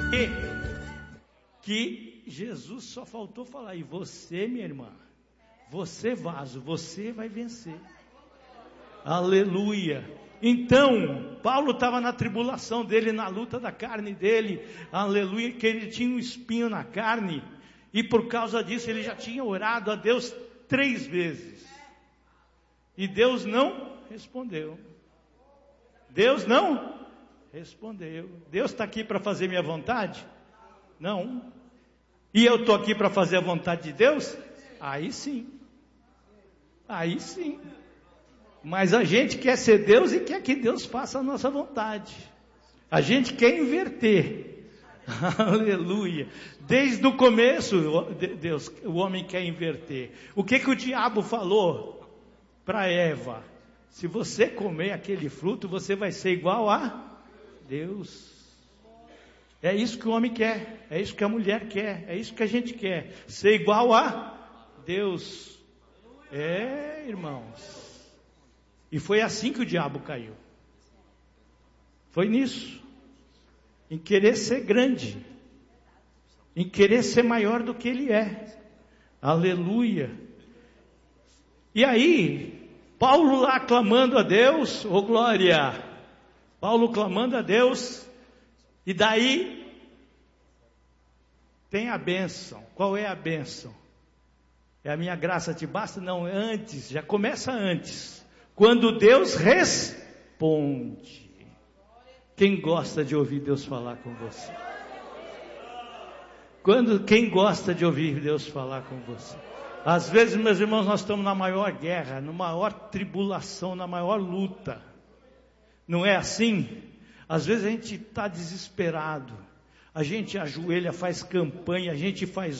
que Jesus só faltou falar: e você, minha irmã, você vaso, você vai vencer. Aleluia. Então, Paulo estava na tribulação dele, na luta da carne dele, aleluia, que ele tinha um espinho na carne, e por causa disso ele já tinha orado a Deus 3 vezes, e Deus não respondeu. Deus não respondeu. Deus está aqui para fazer minha vontade? Não. E eu estou aqui para fazer a vontade de Deus? Aí sim. Aí sim. Mas a gente quer ser Deus e quer que Deus faça a nossa vontade. A gente quer inverter. Aleluia. Desde o começo, Deus, o homem quer inverter. O que o diabo falou para Eva? Se você comer aquele fruto, você vai ser igual a Deus. É isso que o homem quer. É isso que a mulher quer. É isso que a gente quer. Ser igual a Deus. É, irmãos. E foi assim que o diabo caiu. Foi nisso. Em querer ser grande. Em querer ser maior do que ele é. Aleluia. E aí, Paulo lá clamando a Deus, ô glória. Paulo clamando a Deus. E daí, tem a bênção. Qual é a bênção? É a minha graça te basta? Não, é antes, já começa antes. Quando Deus responde. Quem gosta de ouvir Deus falar com você? Quem gosta de ouvir Deus falar com você? Às vezes, meus irmãos, nós estamos na maior guerra, na maior tribulação, na maior luta. Não é assim? Às vezes a gente está desesperado. A gente ajoelha, faz campanha, a gente faz